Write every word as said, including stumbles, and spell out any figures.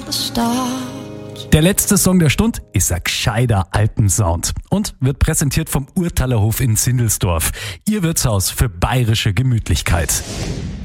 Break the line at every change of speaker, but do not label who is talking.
the start.
Der letzte Song der Stunde ist ein gescheiter Alpensound und wird präsentiert vom Urtalerhof in Sindelsdorf. Ihr Wirtshaus für bayerische Gemütlichkeit.